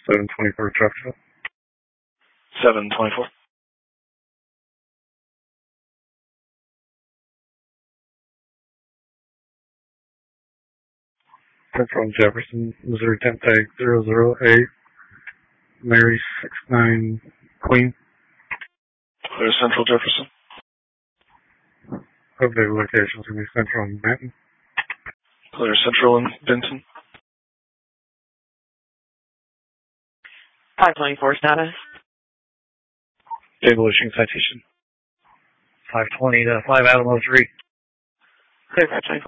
724 Jefferson. 724. Central Jefferson, Missouri temp tag 008, Mary 69 Queen. Clear Central Jefferson. Updated locations can be Central and Benton. Clear Central and Benton. 524 status. Vehicle issuing citation. 520 to 5 Alamo 3. Clear 524.